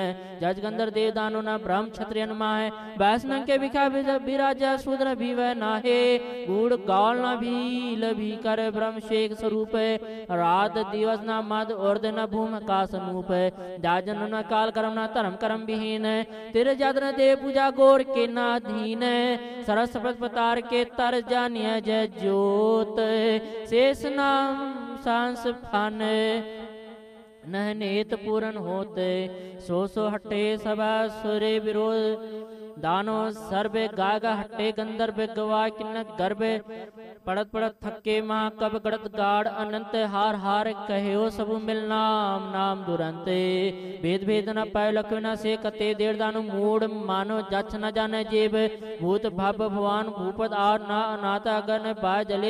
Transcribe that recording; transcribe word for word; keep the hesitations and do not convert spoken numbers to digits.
जज गंधर देव दानो न ब्रह्म क्षत्रिय माहे वैष्णव के विखा विराजा शूद्र भी वह नाहे गुड़ गौल न भील भी कर ब्रह्म शेख स्वरूप रात दिवस न मद उर्द न भूम का सनूप जाजन न काल कर्म न धर्म कर्म विहीन तेरे जादन देव पूजा गोर के नाधीन सरस पतार के तर जानिय जय ज्योत शेष नाम सांस फन नह नेत पूरन होते सो सो हटे सभा सुरे विरोध दानो सर्वे गागा हट्टे गंधर्व गवा किन्न गर्भ पड़त पड़त थके महा कब गड़त गाड़ अनंत हार हार कहो सब मिल नाम नाम दुरंते भेद भेद न पाय लख न से कते देर दानु मूड मानो जछ न जाने जेब भूत भव भगवान भूपत आर न अनाथ अगन बाय जले